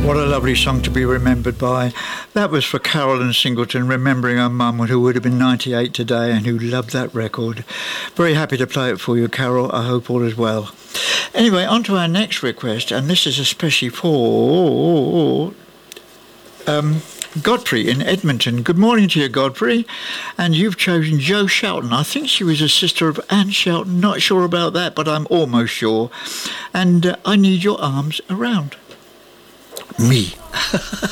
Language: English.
What a lovely song to be remembered by. That was for Carolyn Singleton, remembering her mum who would have been 98 today and who loved that record. Very happy to play it for you, Carol. I hope all is well. Anyway, on to our next request, and this is especially for Godfrey in Edmonton. Good morning to you, Godfrey. And you've chosen Jo Shelton. I think she was a sister of Anne Shelton. Not sure about that, but I'm almost sure. And I Need Your Arms Around Me.